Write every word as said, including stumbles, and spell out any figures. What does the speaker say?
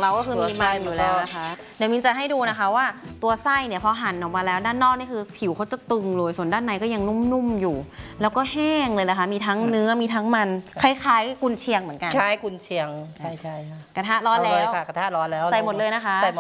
เราก็คือมีมันอยู่แล้วนะคะเดี๋ยวมินจะให้ดูนะคะว่าตัวไส้เนี่ยพอหั่นออกมาแล้วด้านนอกนี่คือผิวเขาจะตึงเลยส่วนด้านในก็ยังนุ่มๆอยู่แล้วก็แห้งเลยนะคะมีทั้งเนื้อมีทั้งมันคล้ายๆกุนเชียงเหมือนกันคล้ายกุนเชียงใช่ใช่กระทะร้อนแล้วค่ะกระทะร้อนแล้วใส่หมดเลยนะคะ